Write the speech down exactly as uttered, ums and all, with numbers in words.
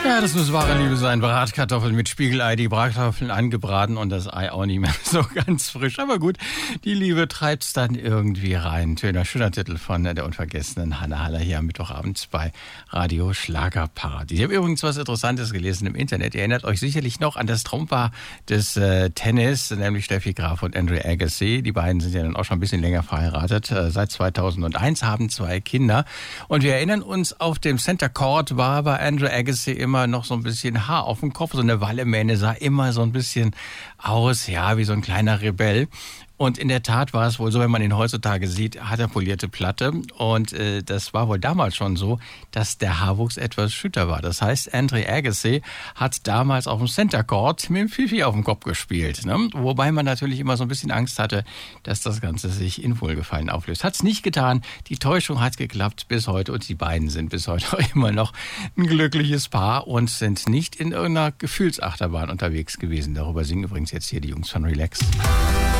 Ja, das muss wahre Liebe sein. Bratkartoffeln mit Spiegelei, die Bratkartoffeln angebraten und das Ei auch nicht mehr so ganz frisch. Aber gut, die Liebe treibt's dann irgendwie rein. Schöner, schöner Titel von der unvergessenen Hanne Haller hier am Mittwochabend bei Radio Schlagerparadies. Ich habe übrigens was Interessantes gelesen im Internet. Ihr erinnert euch sicherlich noch an das Traumpaar des äh, Tennis, nämlich Steffi Graf und Andre Agassi. Die beiden sind ja dann auch schon ein bisschen länger verheiratet. Äh, seit zweitausendeins, haben zwei Kinder. Und wir erinnern uns, auf dem Center Court war bei Andre Agassi immer noch so ein bisschen Haar auf dem Kopf, so eine Wallemähne, sah immer so ein bisschen aus, ja, wie so ein kleiner Rebell. Und in der Tat war es wohl so, wenn man ihn heutzutage sieht, hat er polierte Platte. Und äh, das war wohl damals schon so, dass der Haarwuchs etwas schütter war. Das heißt, Andre Agassi hat damals auf dem Center Court mit dem Fifi auf dem Kopf gespielt. Ne? Wobei man natürlich immer so ein bisschen Angst hatte, dass das Ganze sich in Wohlgefallen auflöst. Hat's nicht getan. Die Täuschung hat geklappt bis heute. Und die beiden sind bis heute auch immer noch ein glückliches Paar und sind nicht in irgendeiner Gefühlsachterbahn unterwegs gewesen. Darüber singen übrigens jetzt hier die Jungs von Relax.